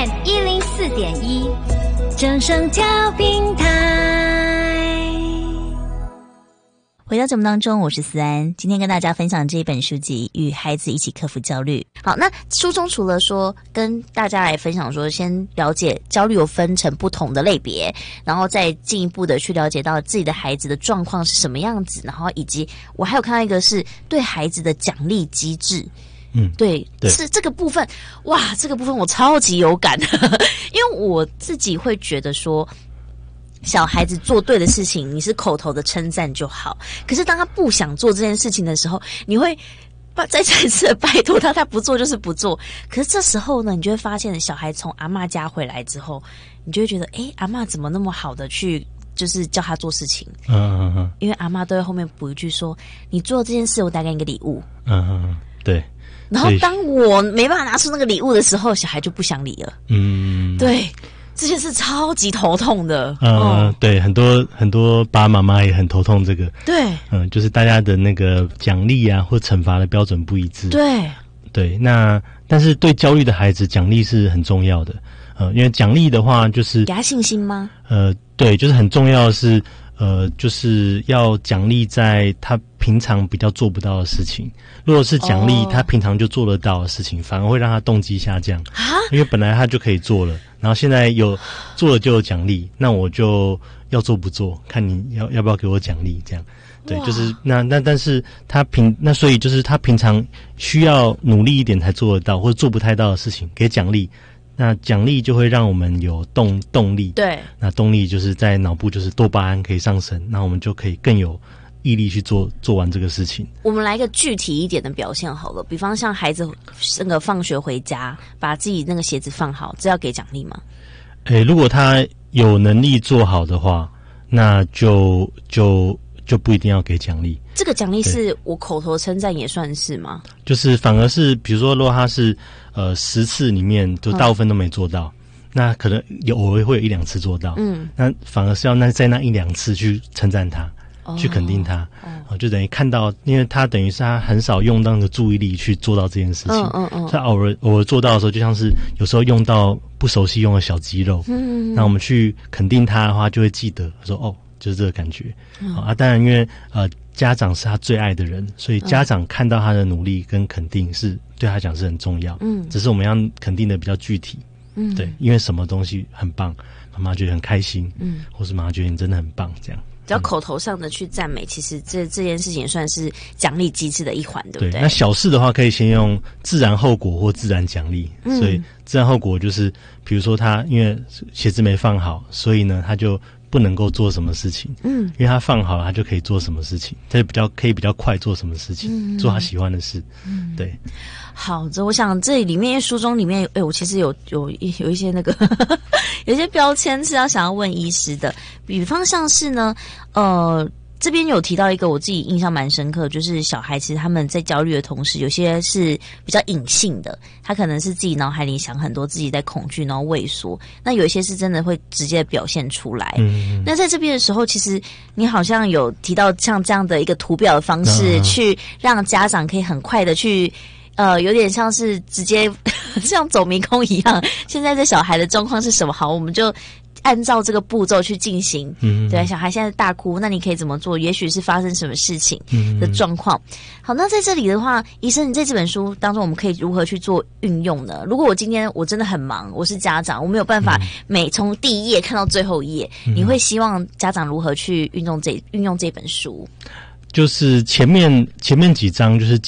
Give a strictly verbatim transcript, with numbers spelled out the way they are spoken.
M 一零四点一，正声教平台。 回到节目当中，我是思安，今天跟大家分享这一本书籍《与孩子一起克服焦虑》。好，那书中除了说跟大家来分享说，先了解焦虑有分成不同的类别，然后再进一步的去了解到自己的孩子的状况是什么样子，然后以及我还有看到一个是对孩子的奖励机制。 嗯， 对， 对， 是这个部分，哇，这个部分我超级有感，因为我自己会觉得说，小孩子做对的事情，你是口头的称赞就好。可是当他不想做这件事情的时候，你会再再一次的拜托他，他不做就是不做。可是这时候呢，你就会发现，小孩从阿嬷家回来之后，你就会觉得，诶，阿嬷怎么那么好的去，就是叫他做事情。 嗯嗯嗯， 因为阿嬷都会后面补一句说，你做这件事，我带给你一个礼物。 嗯嗯嗯，对。 然后当我没办法拿出那个礼物的时候，小孩就不想理了。 嗯， 对。这件事超级头痛的， 嗯、呃哦， 对，很多很多爸爸妈妈也很头痛这个， 对， 嗯，就是大家的那个奖励啊或惩罚的标准不一致， 对， 对，那但是对焦虑的孩子，奖励是很重要的，呃，因为奖励的话就是给他信心吗？ 呃，对，就是很重要的是，呃，就是要奖励在他平常比较做不到的事情。如果是奖励他平常就做得到的事情，反而会让他动机下降啊，因为本来他就可以做了。然后现在有做了就有奖励，那我就要做不做，看你要要不要给我奖励，这样，对，就是那那但是他平那所以就是他平常需要努力一点才做得到，或者做不太到的事情，给奖励，那奖励就会让我们有动动力， 对， 那动力就是在脑部就是多巴胺可以上升，那我们就可以更有毅力去做做完这个事情。 我们来一个具体一点的表现好了，比方像孩子那个放学回家，把自己那个鞋子放好，这要给奖励吗？ 诶，如果他有能力做好的话，那就就就不一定要给奖励。 这个奖励是我口头称赞也算是吗？ 就是反而是比如说，如果他是呃十次里面就大部分都没做到，嗯，那可能有偶尔会有一两次做到，嗯，那反而是要那在那一两次去称赞他。去肯定他，哦，就等于看到，因为他等于是他很少用到那个注意力去做到这件事情，嗯嗯嗯，他偶尔偶尔做到的时候，就像是有时候用到不熟悉用的小肌肉，嗯，那我们去肯定他的话，就会记得说哦，就是这个感觉，嗯，啊，当然因为呃家长是他最爱的人，所以家长看到他的努力跟肯定是对他讲是很重要，嗯，只是我们要肯定的比较具体，嗯，对，因为什么东西很棒，妈妈觉得很开心，嗯，或是妈妈觉得你真的很棒，这样。 只要口头上的去赞美，其实这这件事情也算是奖励机制的一环，对不对？ 对，那小事的话，可以先用自然后果或自然奖励。嗯，所以自然后果就是，比如说他因为鞋子没放好，所以呢他就不能够做什么事情。嗯，因为他放好了，他就可以做什么事情，他就比较可以比较快做什么事情，嗯，做他喜欢的事。嗯，对。 好，这我想这里面因为书中里面，哎，我其实有有有一些那个有一些标签是要想要问医师的，比方像是呢，呃，这边有提到一个我自己印象蛮深刻，就是小孩其实他们在焦虑的同时，有些是比较隐性的，他可能是自己脑海里想很多，自己在恐惧，然后畏缩；那有一些是真的会直接表现出来。嗯，那在这边的时候，其实你好像有提到像这样的一个图表的方式，嗯，去让家长可以很快的去。呃，有点像是直接像走迷宫一样。现在这小孩的状况是什么？好，我们就按照这个步骤去进行。嗯，对，小孩现在大哭，那你可以怎么做？也许是发生什么事情的状况。好，那在这里的话，医生，你在这本书当中，我们可以如何去做运用呢？如果我今天我真的很忙，我是家长，我没有办法每从第一页看到最后一页，嗯，你会希望家长如何去运用这运用这本书？ 就是前面前面几章就是